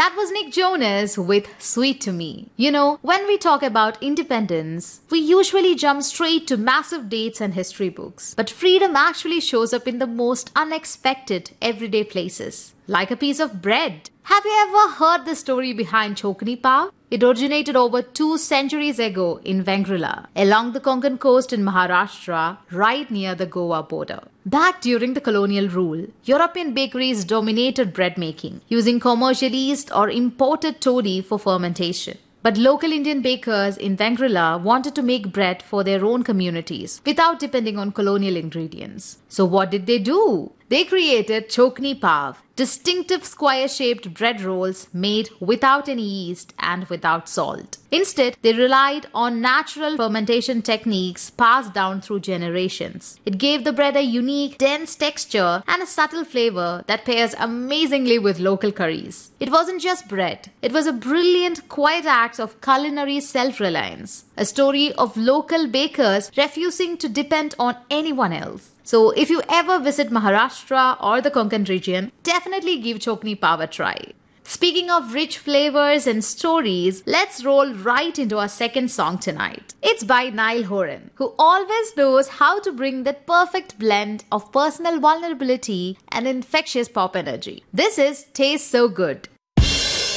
That was Nick Jonas with Sweet to Me. You know, when we talk about independence, we usually jump straight to massive dates and history books. But freedom actually shows up in the most unexpected, everyday places. Like a piece of bread. Have you ever heard the story behind Chokni Pav? It originated over 2 centuries ago in Vengrila, along the Konkan coast in Maharashtra, right near the Goa border. Back during the colonial rule, European bakeries dominated bread making, using commercial yeast or imported toddy for fermentation. But local Indian bakers in Vengrila wanted to make bread for their own communities without depending on colonial ingredients. So what did they do? They created Chokni Pav, distinctive square-shaped bread rolls made without any yeast and without salt. Instead, they relied on natural fermentation techniques passed down through generations. It gave the bread a unique, dense texture and a subtle flavor that pairs amazingly with local curries. It wasn't just bread. It was a brilliant, quiet act of culinary self-reliance. A story of local bakers refusing to depend on anyone else. So if you ever visit Maharashtra or the Konkan region, definitely give Chokni Pav a try. Speaking of rich flavors and stories, let's roll right into our second song tonight. It's by Niall Horan, who always knows how to bring that perfect blend of personal vulnerability and infectious pop energy. This is Taste So Good.